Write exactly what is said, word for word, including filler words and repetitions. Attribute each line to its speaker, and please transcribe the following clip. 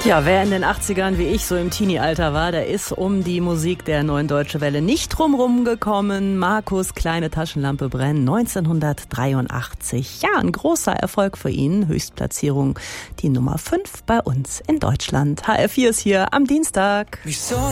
Speaker 1: Ja, wer in den achtzigern wie ich so im Teenie-Alter war, der ist um die Musik der Neuen Deutsche Welle nicht drumrum gekommen. Markus Kleine Taschenlampe brennen, neunzehnhundertdreiundachtzig. Ja, ein großer Erfolg für ihn. Höchstplatzierung die Nummer fünf bei uns in Deutschland. H R vier ist hier am Dienstag.
Speaker 2: Wieso